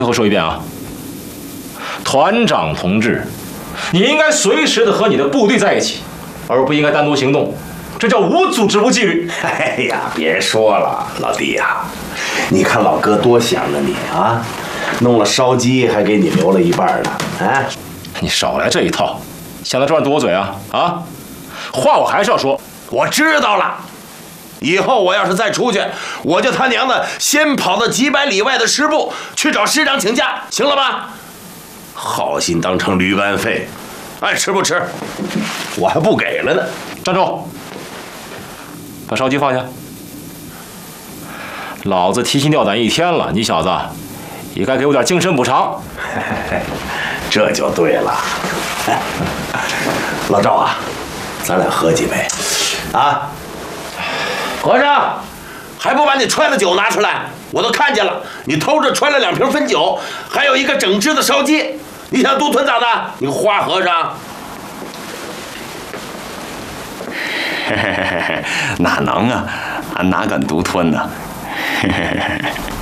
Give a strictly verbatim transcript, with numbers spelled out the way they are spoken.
最后说一遍啊，团长同志，你应该随时的和你的部队在一起，而不应该单独行动，这叫无组织无纪律。 哎呀，别说了，老弟呀，你看老哥多想着你啊，弄了烧鸡还给你留了一半呢。啊， 你少来这一套，想在这儿堵我嘴啊啊！话我还是要说， 我知道了。以后我要是再出去，我就他娘的先跑到几百里外的师部去找师长请假，行了吧？好心当成驴肝肺，爱吃不吃，我还不给了呢。 站住！把烧鸡放下。老子提心吊胆一天了，你小子也该给我点精神补偿。 这就对了。老赵啊，咱俩喝几杯啊？和尚，还不把你揣的酒拿出来？我都看见了，你偷着揣了两瓶汾酒，还有一个整只的烧鸡，你想独吞咋的？你个花和尚！ 嘿嘿嘿嘿，哪能啊，俺哪敢独吞呢？嘿嘿嘿嘿。